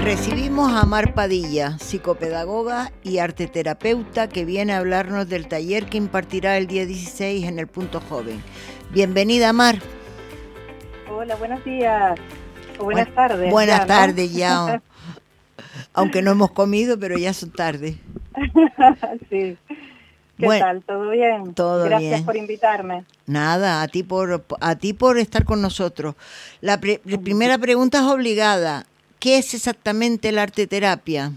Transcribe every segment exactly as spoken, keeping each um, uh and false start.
Recibimos a Mar Padilla, psicopedagoga y arteterapeuta, que viene a hablarnos del taller que impartirá el día dieciséis en el Punto Joven. Bienvenida, Mar. Hola, buenos días. O buenas Bu- tardes. Buenas ya, ¿no? tardes ya, aunque no hemos comido, pero ya son tarde. Sí. ¿Qué Bueno, tal? ¿Todo bien? todo Gracias bien. por invitarme. Nada, a ti por a ti por estar con nosotros. La, pre- la primera pregunta es obligada. ¿Qué es exactamente la arteterapia?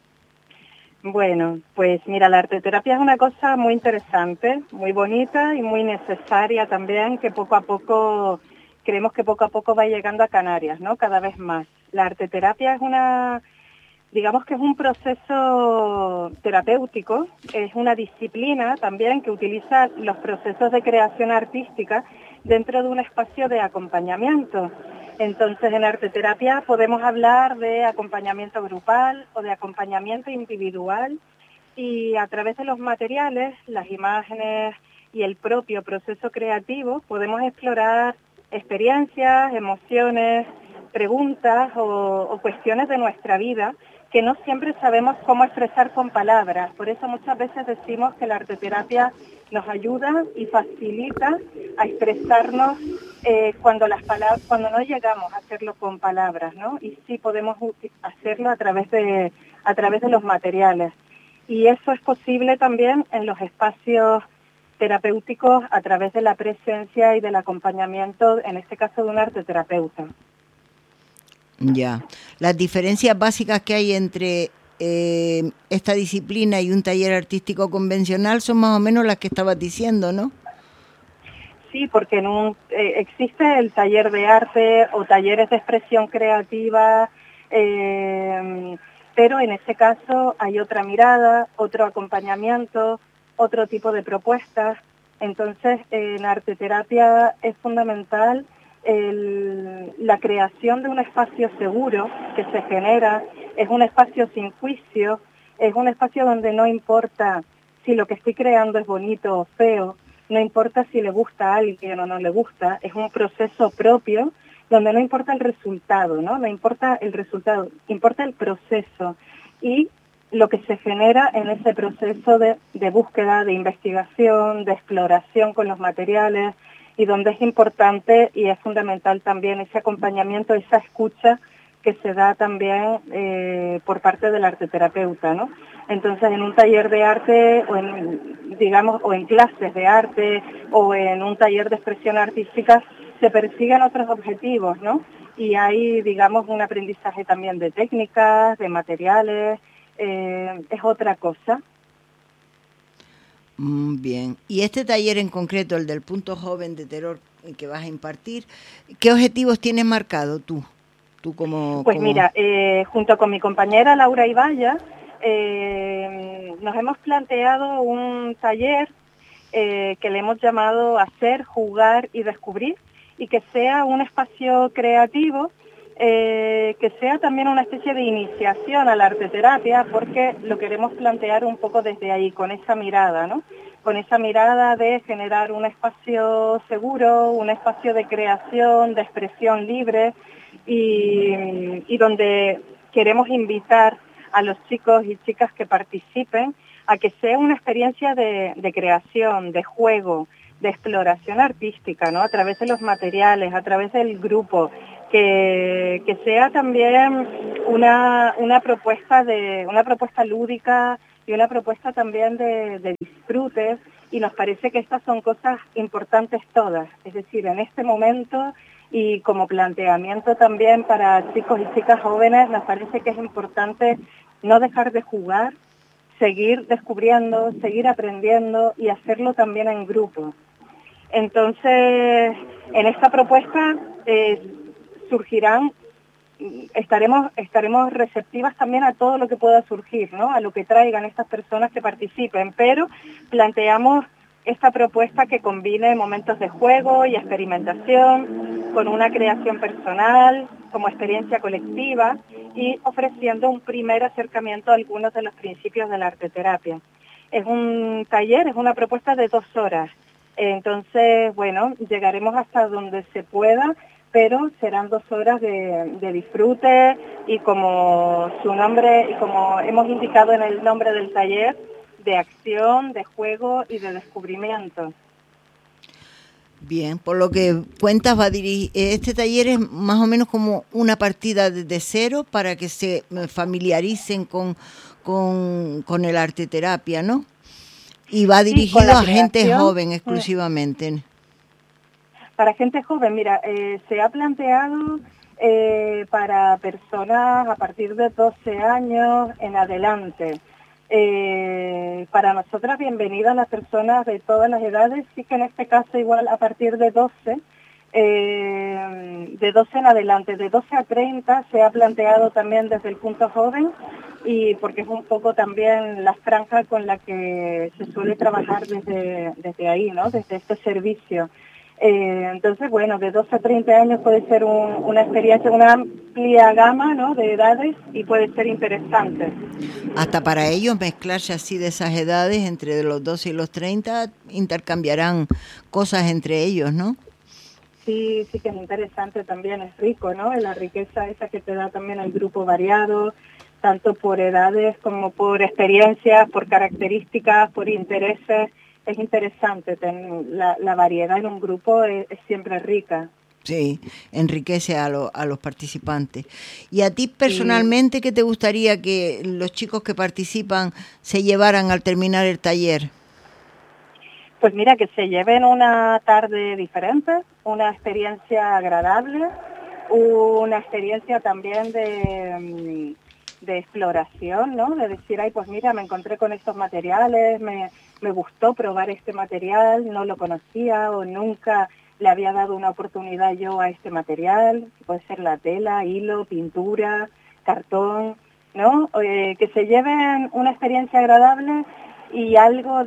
Bueno, pues mira, la arteterapia es una cosa muy interesante, muy bonita y muy necesaria también, que poco a poco, creemos que poco a poco va llegando a Canarias, ¿no? Cada vez más. La arteterapia es una, digamos que es un proceso terapéutico, es una disciplina también que utiliza los procesos de creación artística dentro de un espacio de acompañamiento. Entonces, en arteterapia podemos hablar de acompañamiento grupal o de acompañamiento individual, y a través de los materiales, las imágenes y el propio proceso creativo podemos explorar experiencias, emociones, preguntas o, o cuestiones de nuestra vida que no siempre sabemos cómo expresar con palabras. Por eso muchas veces decimos que la arteterapia nos ayuda y facilita a expresarnos eh, cuando las palabras, cuando no llegamos a hacerlo con palabras, ¿no? Y sí podemos hacerlo a través de a través de los materiales. Y eso es posible también en los espacios terapéuticos a través de la presencia y del acompañamiento, en este caso de un arteterapeuta. Ya. Las diferencias básicas que hay entre eh, esta disciplina y un taller artístico convencional son más o menos las que estabas diciendo, ¿no? Sí, porque en un, eh, existe el taller de arte o talleres de expresión creativa, eh, pero en este caso hay otra mirada, otro acompañamiento, otro tipo de propuestas. Entonces, en arteterapia es fundamental el, la creación de un espacio seguro que se genera, es un espacio sin juicio, es un espacio donde no importa si lo que estoy creando es bonito o feo, no importa si le gusta a alguien o no le gusta, es un proceso propio donde no importa el resultado, ¿no? No importa el resultado, importa el proceso y lo que se genera en ese proceso de, de búsqueda, de investigación, de exploración con los materiales, y donde es importante y es fundamental también ese acompañamiento, esa escucha que se da también eh, por parte del arteterapeuta, ¿no? Entonces, en un taller de arte o en, digamos, o en clases de arte o en un taller de expresión artística se persiguen otros objetivos, ¿no? Y hay, digamos, un aprendizaje también de técnicas, de materiales, eh, es otra cosa. Mm, bien. Y este taller en concreto, el del Punto Joven de Terror que vas a impartir, ¿qué objetivos tienes marcado tú? Tú como, Pues como... mira, eh, junto con mi compañera Laura Ibaya, eh, nos hemos planteado un taller eh, que le hemos llamado Hacer, Jugar y Descubrir, y que sea un espacio creativo, eh, que sea también una especie de iniciación a la arteterapia, porque lo queremos plantear un poco desde ahí, con esa mirada, ¿no? Con esa mirada de generar un espacio seguro, un espacio de creación, de expresión libre, y, y donde queremos invitar a los chicos y chicas que participen a que sea una experiencia de, de creación, de juego, de exploración artística, ¿no? A través de los materiales, a través del grupo, que, que sea también una, una propuesta de, una propuesta lúdica y una propuesta también de, de disfrute, y nos parece que estas son cosas importantes todas, es decir, en este momento y como planteamiento también para chicos y chicas jóvenes, nos parece que es importante no dejar de jugar, seguir descubriendo, seguir aprendiendo y hacerlo también en grupo. Entonces, en esta propuesta eh, surgirán, estaremos, estaremos receptivas también a todo lo que pueda surgir, ¿no? A lo que traigan estas personas que participen, pero planteamos esta propuesta que combine momentos de juego y experimentación con una creación personal como experiencia colectiva y ofreciendo un primer acercamiento a algunos de los principios de la arteterapia. Es un taller, es una propuesta de dos horas. Entonces, bueno, llegaremos hasta donde se pueda, pero serán dos horas de, de disfrute y como su nombre, y como hemos indicado en el nombre del taller, de acción, de juego y de descubrimiento. Bien, por lo que cuentas, va a dirigir, este taller es más o menos como una partida desde cero para que se familiaricen con, con, con el arte terapia, ¿no? Y va dirigido sí, a gente joven exclusivamente. Para gente joven, mira, eh, se ha planteado eh, para personas a partir de doce años en adelante. Eh, para nosotras, bienvenidas las personas de todas las edades, sí que en este caso igual a partir de doce, eh, de doce en adelante, de doce a treinta se ha planteado también desde el punto joven, y porque es un poco también la franja con la que se suele trabajar desde, desde ahí, ¿no? Desde este servicio. Eh, entonces, bueno, de doce a treinta años puede ser un, una experiencia, una amplia gama, ¿no?, de edades, y puede ser interesante. Hasta para ellos mezclarse así de esas edades, entre los doce y los treinta, intercambiarán cosas entre ellos, ¿no? Sí, sí que es interesante también, es rico, ¿no? La riqueza esa que te da también el grupo variado, tanto por edades como por experiencias, por características, por intereses. Es interesante, ten, la, la variedad en un grupo es, es siempre rica. Sí, enriquece a, lo, a los participantes. ¿Y a ti personalmente, sí, qué te gustaría que los chicos que participan se llevaran al terminar el taller? Pues mira, que se lleven una tarde diferente, una experiencia agradable, una experiencia también de, de exploración, ¿no? De decir, ay, pues mira, me encontré con estos materiales, me... me gustó probar este material, no lo conocía o nunca le había dado una oportunidad yo a este material, puede ser la tela, hilo, pintura, cartón, ¿no? Eh, que se lleven una experiencia agradable y algo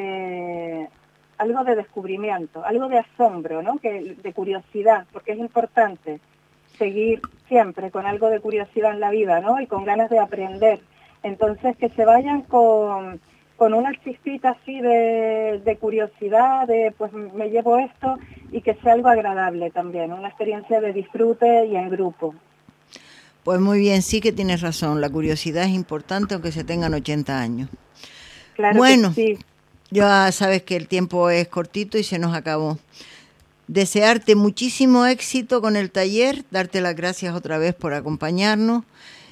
de algo de descubrimiento, algo de asombro, ¿no? Que, de curiosidad, porque es importante seguir siempre con algo de curiosidad en la vida, ¿no? Y con ganas de aprender. Entonces, que se vayan con... con una chispita así de, de curiosidad, de pues me llevo esto, y que sea algo agradable también, una experiencia de disfrute y en grupo. Pues muy bien, sí que tienes razón, la curiosidad es importante aunque se tengan ochenta años. Claro, bueno, que sí. Ya sabes que el tiempo es cortito y se nos acabó. Desearte muchísimo éxito con el taller, darte las gracias otra vez por acompañarnos,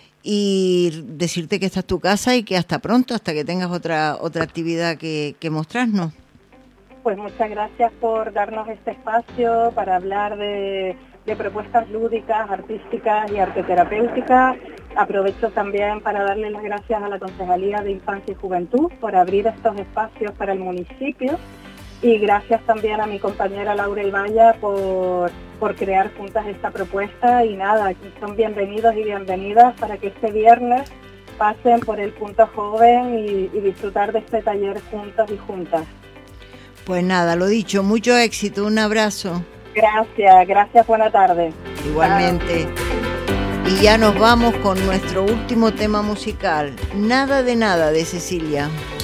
y decirte que esta es tu casa y que hasta pronto, hasta que tengas otra otra actividad que, que mostrarnos. Pues muchas gracias por darnos este espacio para hablar de, de propuestas lúdicas, artísticas y arteterapéuticas. Aprovecho también para darle las gracias a la Concejalía de Infancia y Juventud por abrir estos espacios para el municipio, y gracias también a mi compañera Laura Ibaya por, por crear juntas esta propuesta. Y nada, son bienvenidos y bienvenidas para que este viernes pasen por el Punto Joven y, y disfrutar de este taller juntos y juntas. Pues nada, lo dicho, mucho éxito, un abrazo. Gracias, gracias, buena tarde. Igualmente. Chao. Y ya nos vamos con nuestro último tema musical, Nada de Nada, de Cecilia.